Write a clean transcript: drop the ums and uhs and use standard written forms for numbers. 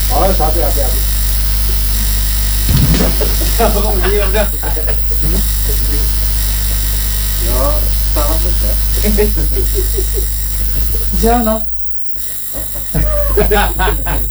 Sabi, abi, abi. Ya, tamam mı ya? Güzel lan.